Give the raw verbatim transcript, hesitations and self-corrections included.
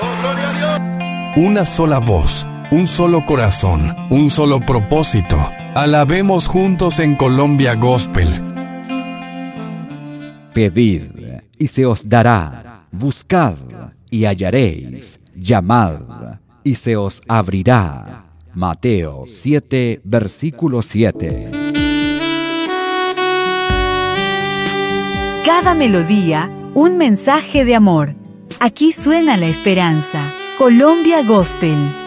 Oh, gloria a Dios. Una sola voz, un solo corazón, un solo propósito. Alabemos juntos en Colombia Gospel. Pedid y se os dará, buscad y hallaréis, llamad y se os abrirá. Mateo siete, versículo siete. Cada melodía, un mensaje de amor. Aquí suena la esperanza. Colombia Gospel.